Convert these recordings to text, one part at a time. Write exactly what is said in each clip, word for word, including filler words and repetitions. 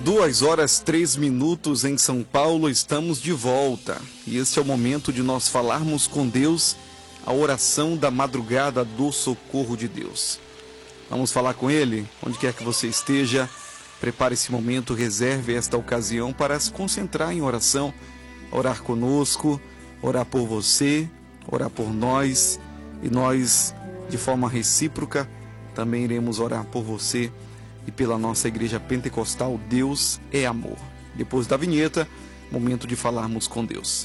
Duas horas, três minutos em São Paulo, estamos de volta. E este é o momento de nós falarmos com Deus, a oração da madrugada do socorro de Deus. Vamos falar com Ele? Onde quer que você esteja, prepare esse momento, reserve esta ocasião para se concentrar em oração, orar conosco, orar por você, orar por nós, e nós, de forma recíproca, também iremos orar por você e pela nossa igreja pentecostal. Deus é amor. Depois da vinheta, momento de falarmos com Deus.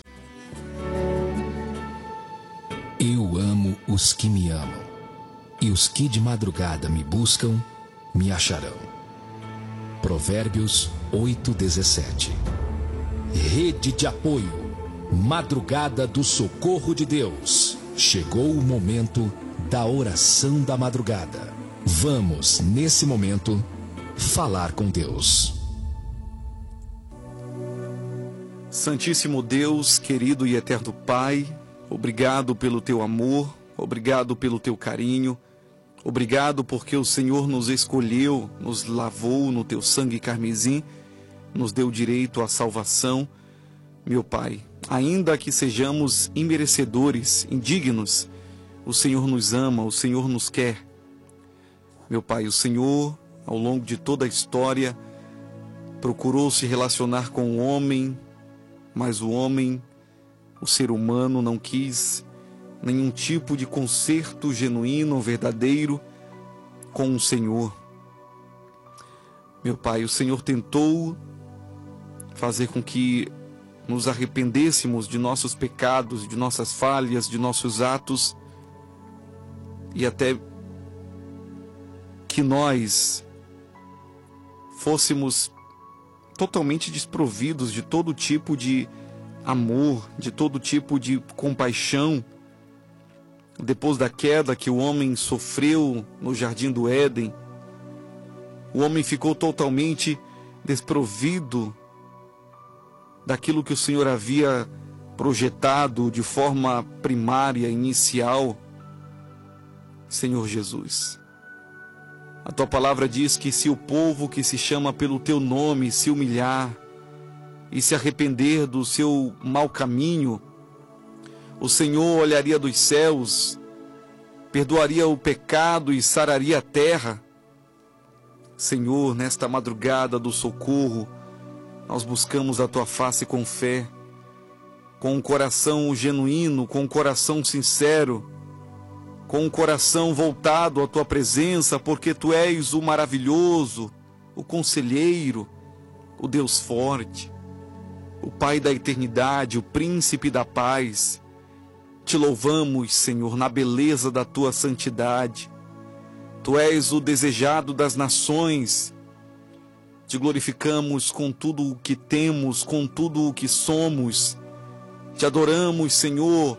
Eu amo os que me amam, e os que de madrugada me buscam, me acharão. Provérbios oito, dezessete. Rede de apoio, madrugada do socorro de Deus. Chegou o momento da oração da madrugada. Vamos, nesse momento, falar com Deus. Santíssimo Deus, querido e eterno Pai, obrigado pelo teu amor, obrigado pelo teu carinho, obrigado porque o Senhor nos escolheu, nos lavou no teu sangue carmesim, nos deu direito à salvação. Meu Pai, ainda que sejamos imerecedores, indignos, o Senhor nos ama, o Senhor nos quer. Meu Pai, o Senhor, ao longo de toda a história, procurou se relacionar com o homem, mas o homem, o ser humano, não quis nenhum tipo de conserto genuíno, verdadeiro, com o Senhor. Meu Pai, o Senhor tentou fazer com que nos arrependêssemos de nossos pecados, de nossas falhas, de nossos atos, e até que nós fôssemos totalmente desprovidos de todo tipo de amor, de todo tipo de compaixão. Depois da queda que o homem sofreu no Jardim do Éden, o homem ficou totalmente desprovido daquilo que o Senhor havia projetado de forma primária, inicial. Senhor Jesus, a tua palavra diz que se o povo que se chama pelo teu nome se humilhar e se arrepender do seu mau caminho, o Senhor olharia dos céus, perdoaria o pecado e sararia a terra. Senhor, nesta madrugada do socorro, nós buscamos a tua face com fé, com um coração genuíno, com um coração sincero, com um coração voltado à tua presença, porque tu és o maravilhoso, o conselheiro, o Deus forte, o Pai da eternidade, o príncipe da paz. Te louvamos, Senhor, na beleza da tua santidade. Tu és o desejado das nações. Te glorificamos com tudo o que temos, com tudo o que somos. Te adoramos, Senhor,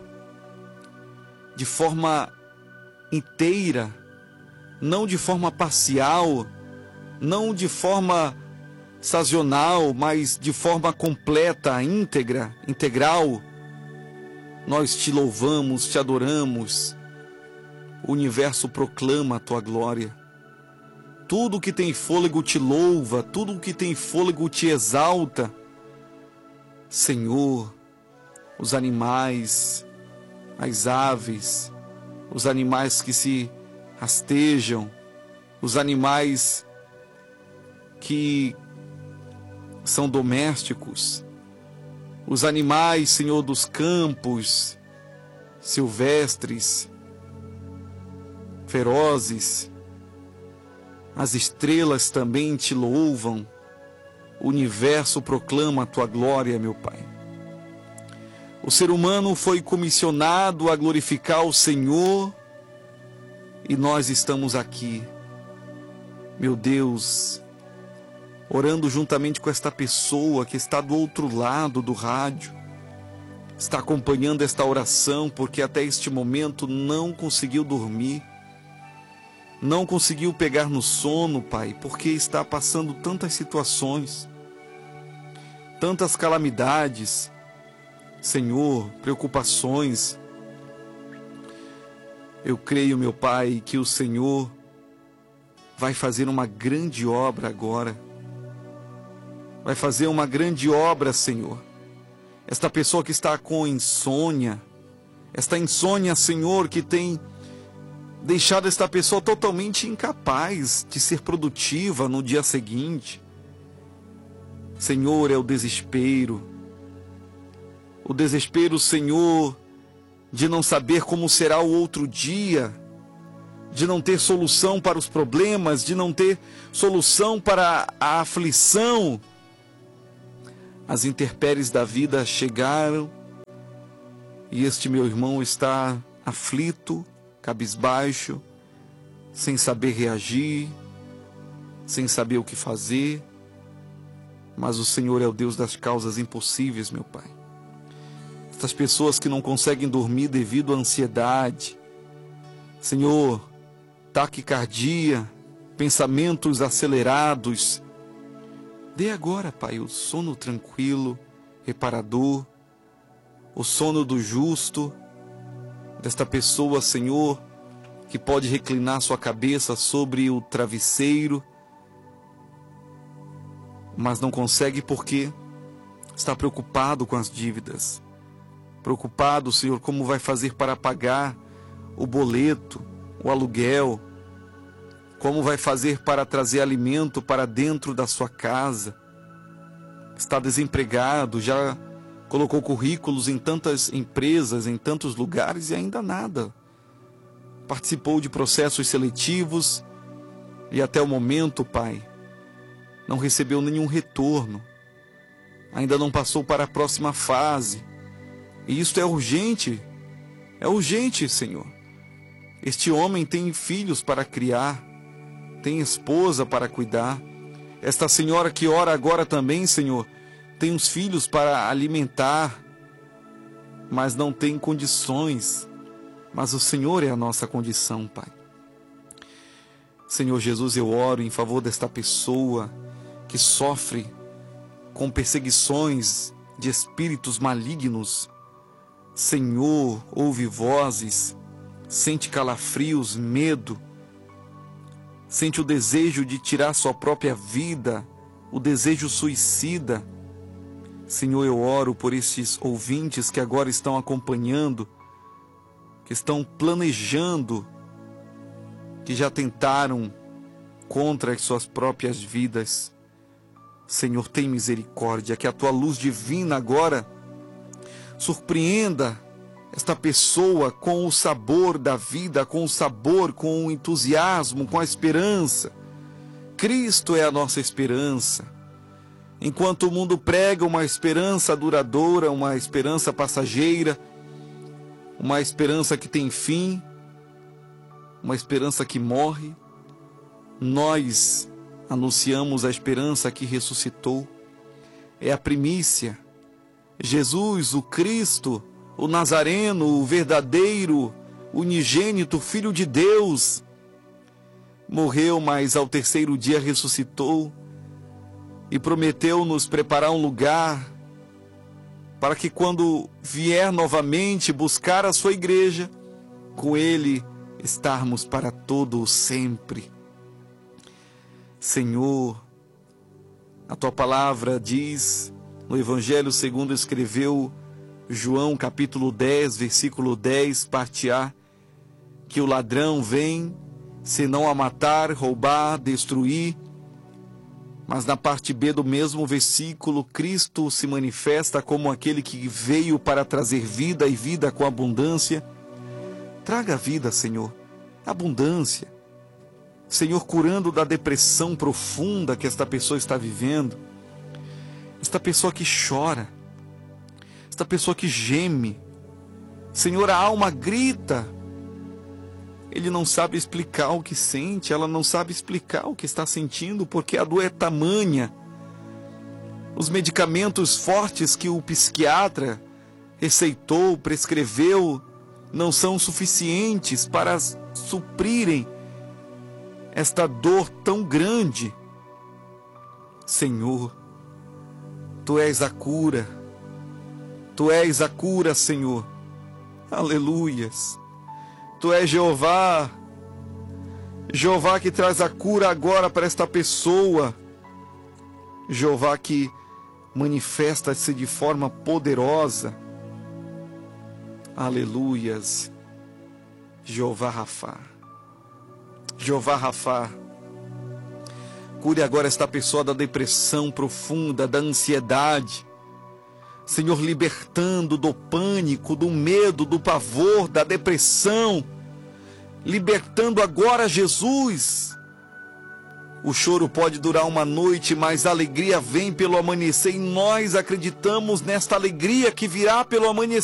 de forma inteira, não de forma parcial, não de forma sazonal, mas de forma completa, íntegra, integral. Nós te louvamos, te adoramos. O universo proclama a tua glória. Tudo que tem fôlego te louva, tudo que tem fôlego te exalta. Senhor, os animais, as aves, os animais que se rastejam, os animais que são domésticos, os animais, Senhor, dos campos, silvestres, ferozes, as estrelas também te louvam, o universo proclama a tua glória, meu Pai. O ser humano foi comissionado a glorificar o Senhor e nós estamos aqui, meu Deus, orando juntamente com esta pessoa que está do outro lado do rádio, está acompanhando esta oração porque até este momento não conseguiu dormir, não conseguiu pegar no sono, Pai, porque está passando tantas situações, tantas calamidades, Senhor, preocupações. Eu creio, meu Pai, que o Senhor vai fazer uma grande obra agora. vai fazer uma grande obra, Senhor. Esta pessoa que está com insônia, esta insônia, Senhor, que tem deixado esta pessoa totalmente incapaz de ser produtiva no dia seguinte. Senhor, é o desespero. O desespero, Senhor, de não saber como será o outro dia, de não ter solução para os problemas, de não ter solução para a aflição. As intempéries da vida chegaram e este meu irmão está aflito, cabisbaixo, sem saber reagir, sem saber o que fazer. Mas o Senhor é o Deus das causas impossíveis, meu Pai. Estas pessoas que não conseguem dormir devido à ansiedade, Senhor, taquicardia, pensamentos acelerados, dê agora, Pai, o sono tranquilo, reparador, o sono do justo, desta pessoa, Senhor, que pode reclinar sua cabeça sobre o travesseiro, mas não consegue porque está preocupado com as dívidas. Preocupado, Senhor, como vai fazer para pagar o boleto, o aluguel, como vai fazer para trazer alimento para dentro da sua casa. Está desempregado, já colocou currículos em tantas empresas, em tantos lugares e ainda nada. Participou de processos seletivos e até o momento, Pai, não recebeu nenhum retorno. Ainda não passou para a próxima fase. E isto é urgente, é urgente, Senhor. Este homem tem filhos para criar, tem esposa para cuidar. Esta senhora que ora agora também, Senhor, tem uns filhos para alimentar, mas não tem condições. Mas o Senhor é a nossa condição, Pai. Senhor Jesus, eu oro em favor desta pessoa que sofre com perseguições de espíritos malignos. Senhor, ouve vozes, sente calafrios, medo, sente o desejo de tirar sua própria vida, o desejo suicida. Senhor, eu oro por esses ouvintes que agora estão acompanhando, que estão planejando, que já tentaram contra as suas próprias vidas. Senhor, tem misericórdia, que a tua luz divina agora surpreenda esta pessoa com o sabor da vida, com o sabor, com o entusiasmo, com a esperança. Cristo é a nossa esperança. Enquanto o mundo prega uma esperança duradoura, uma esperança passageira, uma esperança que tem fim, uma esperança que morre, nós anunciamos a esperança que ressuscitou. É a primícia. Jesus, o Cristo, o Nazareno, o verdadeiro, unigênito Filho de Deus, morreu, mas ao terceiro dia ressuscitou e prometeu nos preparar um lugar para que quando vier novamente buscar a sua igreja, com ele estarmos para todo o sempre. Senhor, a tua palavra diz no Evangelho segundo escreveu João, capítulo dez, versículo dez, parte A, que o ladrão vem senão a matar, roubar, destruir. Mas na parte B do mesmo versículo, Cristo se manifesta como aquele que veio para trazer vida e vida com abundância. Traga vida, Senhor, abundância. Senhor, curando da depressão profunda que esta pessoa está vivendo. Esta pessoa que chora. Esta pessoa que geme. Senhor, a alma grita. Ele não sabe explicar o que sente, ela não sabe explicar o que está sentindo, porque a dor é tamanha. Os medicamentos fortes que o psiquiatra receitou, prescreveu, não são suficientes para suprirem esta dor tão grande. Senhor, Tu és a cura, Tu és a cura, Senhor. Aleluias. Tu és Jeová, Jeová que traz a cura agora para esta pessoa. Jeová que manifesta-se de forma poderosa. Aleluias. Jeová Rafá. Jeová Rafá. Cure agora esta pessoa da depressão profunda, da ansiedade. Senhor, libertando do pânico, do medo, do pavor, da depressão. Libertando agora, Jesus. O choro pode durar uma noite, mas a alegria vem pelo amanhecer. E nós acreditamos nesta alegria que virá pelo amanhecer.